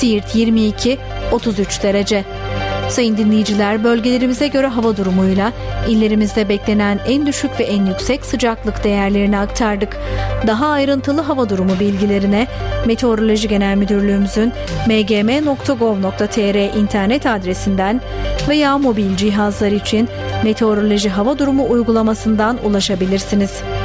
Siirt 22, 33 derece. Sayın dinleyiciler, bölgelerimize göre hava durumuyla illerimizde beklenen en düşük ve en yüksek sıcaklık değerlerini aktardık. Daha ayrıntılı hava durumu bilgilerine Meteoroloji Genel Müdürlüğümüzün mgm.gov.tr internet adresinden veya mobil cihazlar için Meteoroloji Hava Durumu uygulamasından ulaşabilirsiniz.